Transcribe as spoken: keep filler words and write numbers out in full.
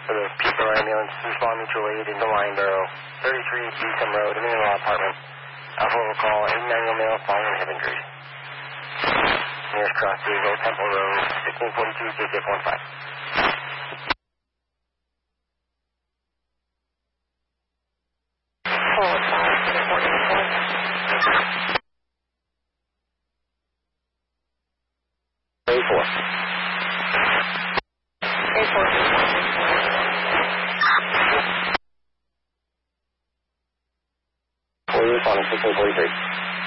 for the Peterborough ambulance, respond mutual aid into Lineborough, thirty-three Beacom Road, in the law apartment. Alpha will call eight manual male following head injuries. Nearest cross is Old Temple Road, sixteen forty-two, J J one five. eighty-four. eighty-four. Four responding, sixteen forty-three.